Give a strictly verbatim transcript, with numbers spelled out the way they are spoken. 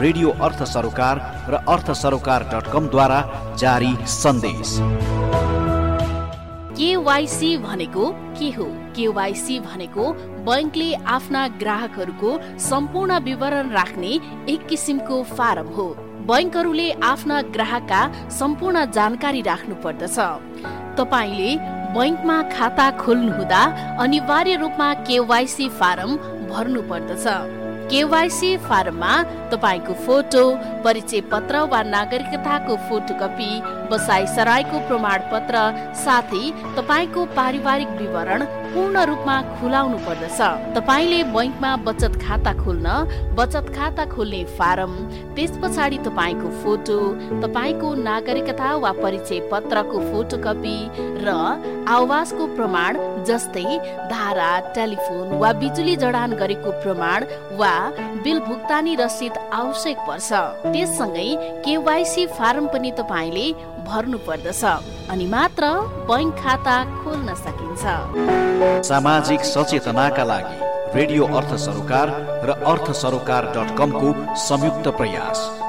Radio अर्थ सरोकार र अर्थ सरोकार डट कम द्वारा जारी सन्देश। केवाइसी भनेको के हो? केवाइसी भनेको बैंकले आफ्ना ग्राहकहरूको सम्पूर्ण विवरण राख्ने एक किसिमको फारम हो। बैंकहरूले आफ्ना ग्राहकका सम्पूर्ण जानकारी राख्नु पर्दछ। तपाईले बैंकमा खाता खोल्नुहुँदा अनिवार्य रूपमा केवाइसी फारम भर्नु पर्दछ। केवाइसी फारममा तपाईको फोटो, परिचय पत्र वा नागरिकताको फोटोकपी, बसाई सराईको प्रमाणपत्र साथै तपाईको पारिवारिक विवरण पूर्ण रूपमा खुलाउनु पर्दछ। तपाईले बैंकमा बचत खाता खोल्न बचत खाता खोल्ने फारम, त्यस पछाडि तपाईको फोटो, तपाईको नागरिकता वा परिचय पत्रको फोटोकपी र आवासको प्रमाण जस्तै धारा, टेलिफोन वा बिजुली जडान गरेको प्रमाण वा बिल भुक्तानी रसिद आवश्यक पर्छ। त्यससँगै केवाइसी फारम पनि तपाईले भर्नु पर्दछ अनि मात्र बैंक खाता खोल्न सकिन्छ। सामाजिक सचेतनाका लागि रेडियो अर्थ सरोकार र अर्थ सरोकार डट कम को संयुक्त प्रयास।